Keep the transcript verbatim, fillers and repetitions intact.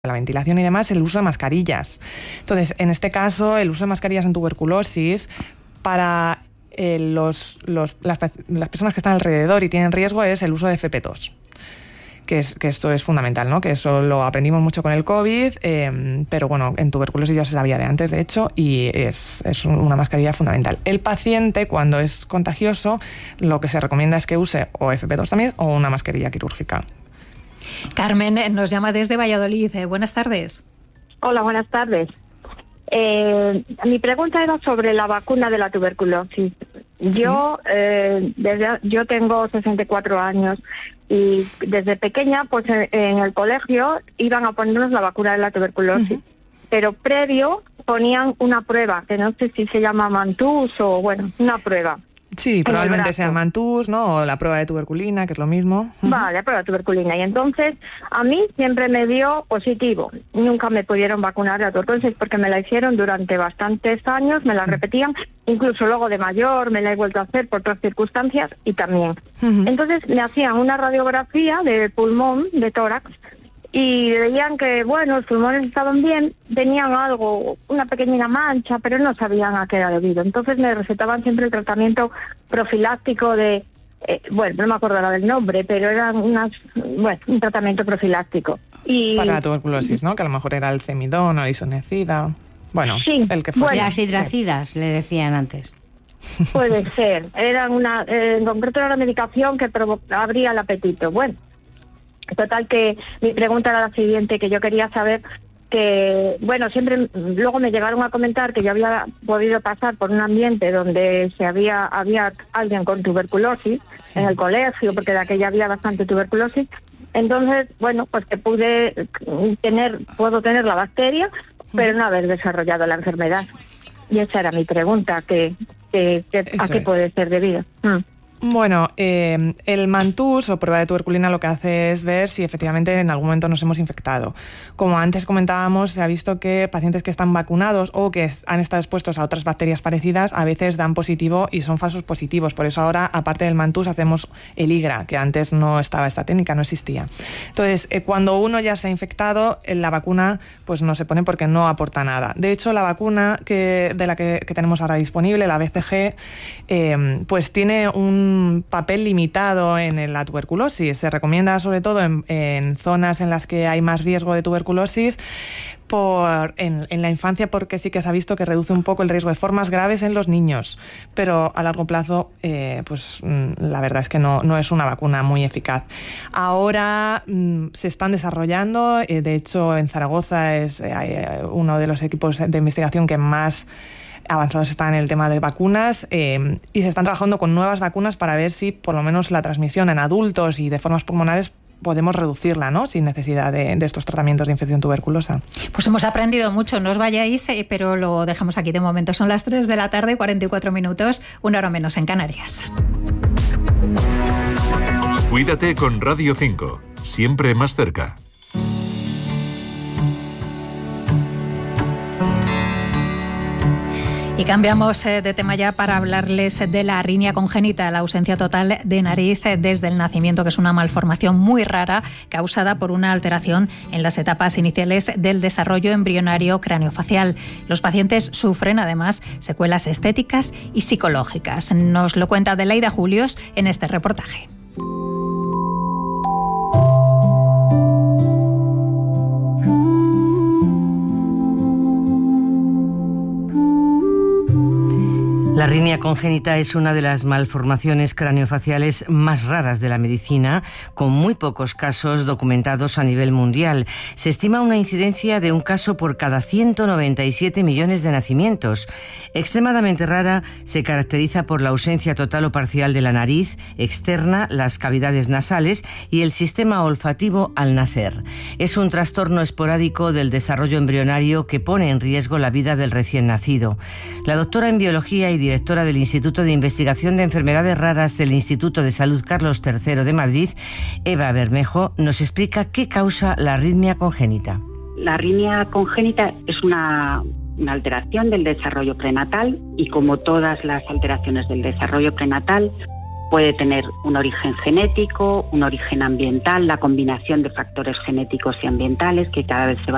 la ventilación y demás, el uso de mascarillas. Entonces, en este caso, el uso de mascarillas en tuberculosis para eh, los, los, las, las personas que están alrededor y tienen riesgo es el uso de efe pe dos. Que, es, que esto es fundamental, ¿no? Que eso lo aprendimos mucho con el COVID, eh, pero bueno, en tuberculosis ya se sabía de antes, de hecho, y es, es una mascarilla fundamental. El paciente, cuando es contagioso, lo que se recomienda es que use o efe pe dos también o una mascarilla quirúrgica. Carmen nos llama desde Valladolid. Eh, buenas tardes. Hola, buenas tardes. Eh, mi pregunta era sobre la vacuna de la tuberculosis. Yo, ¿sí? eh, desde, yo tengo sesenta y cuatro años y desde pequeña, pues en el colegio iban a ponernos la vacuna de la tuberculosis. Uh-huh. Pero previo ponían una prueba, que no sé si se llama Mantús o, bueno, una prueba. Sí, probablemente sea Mantús, ¿no? O la prueba de tuberculina, que es lo mismo. Vale, la prueba de tuberculina. Y entonces, a mí siempre me dio positivo. Nunca me pudieron vacunar la tuberculosis porque me la hicieron durante bastantes años, me la sí. repetían, incluso luego de mayor me la he vuelto a hacer por otras circunstancias y también. Uh-huh. Entonces, me hacían una radiografía de pulmón, de tórax, y veían que, bueno, los pulmones estaban bien, tenían algo, una pequeña mancha, pero no sabían a qué era debido. Entonces me recetaban siempre el tratamiento profiláctico de, eh, bueno, no me acuerdo ahora del nombre, pero era unas, bueno, un tratamiento profiláctico. Y para la tuberculosis, ¿no? Que a lo mejor era el cemidón o el isoniazida. Bueno, sí, el que fuera. Bueno, las hidracidas, sí. le decían antes. Puede ser. Era una, eh, en concreto era una medicación que provo- abría el apetito. Bueno. Total, que mi pregunta era la siguiente, que yo quería saber que, bueno, siempre luego me llegaron a comentar que yo había podido pasar por un ambiente donde se había había alguien con tuberculosis, sí. en el colegio, porque de aquella había bastante tuberculosis. Entonces, bueno, pues que pude tener, puedo tener la bacteria, pero no haber desarrollado la enfermedad. Y esa era mi pregunta, que, que, que ¿a qué puede ser debido? Mm. Bueno, eh, el Mantús o prueba de tuberculina lo que hace es ver si efectivamente en algún momento nos hemos infectado. Como antes comentábamos, se ha visto que pacientes que están vacunados o que han estado expuestos a otras bacterias parecidas a veces dan positivo y son falsos positivos. Por eso ahora, aparte del Mantús, hacemos el IGRA, que antes no estaba esta técnica, no existía. Entonces, eh, cuando uno ya se ha infectado, la vacuna pues no se pone porque no aporta nada. De hecho, la vacuna que, de la que, que tenemos ahora disponible, la be ce ge, eh, pues tiene un papel limitado en la tuberculosis. Se recomienda sobre todo en, en zonas en las que hay más riesgo de tuberculosis por, en, en la infancia, porque sí que se ha visto que reduce un poco el riesgo de formas graves en los niños, pero a largo plazo eh, pues la verdad es que no, no es una vacuna muy eficaz. Ahora mm, se están desarrollando, eh, de hecho en Zaragoza es eh, uno de los equipos de investigación que más avanzados están en el tema de vacunas eh, y se están trabajando con nuevas vacunas para ver si por lo menos la transmisión en adultos y de formas pulmonares podemos reducirla, ¿no? Sin necesidad de, de estos tratamientos de infección tuberculosa. Pues hemos aprendido mucho, no os vayáis, eh, pero lo dejamos aquí de momento. Son las tres de la tarde, cuarenta y cuatro minutos, una hora menos en Canarias. Cuídate con Radio cinco, siempre más cerca. Y cambiamos de tema ya para hablarles de la arritmia congénita, la ausencia total de nariz desde el nacimiento, que es una malformación muy rara causada por una alteración en las etapas iniciales del desarrollo embrionario craneofacial. Los pacientes sufren además secuelas estéticas y psicológicas. Nos lo cuenta Adelaida Julios en este reportaje. La arritmia congénita es una de las malformaciones craneofaciales más raras de la medicina, con muy pocos casos documentados a nivel mundial. Se estima una incidencia de un caso por cada ciento noventa y siete millones de nacimientos. Extremadamente rara, se caracteriza por la ausencia total o parcial de la nariz externa, las cavidades nasales y el sistema olfativo al nacer. Es un trastorno esporádico del desarrollo embrionario que pone en riesgo la vida del recién nacido. La doctora en biología y directora del Instituto de Investigación de Enfermedades Raras del Instituto de Salud Carlos tercero de Madrid, Eva Bermejo, nos explica qué causa la arritmia congénita. La arritmia congénita es una, una alteración del desarrollo prenatal y, como todas las alteraciones del desarrollo prenatal, puede tener un origen genético, un origen ambiental, la combinación de factores genéticos y ambientales que cada vez se va